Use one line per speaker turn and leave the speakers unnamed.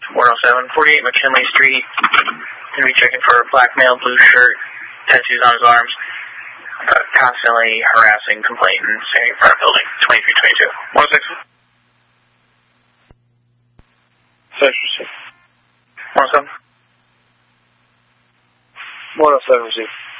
107, 48 McKinley Street. Going to be checking for a black male, blue shirt, tattoos on his arms. Constantly harassing, complaining, standing in front of building 2322. 106. 107.
107, receive.